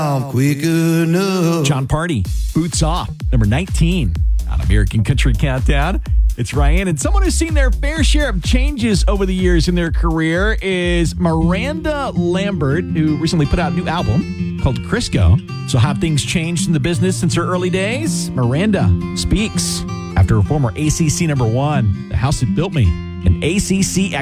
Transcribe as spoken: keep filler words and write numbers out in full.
quick enough. John Party, Boots Off, number nineteen on American Country Countdown. It's Ryan, and someone who's seen their fair share of changes over the years in their career is Miranda Lambert, who recently put out a new album called Crisco. So have things changed in the business since her early days? Miranda speaks after her former A C C number one, The House That Built Me, an A C C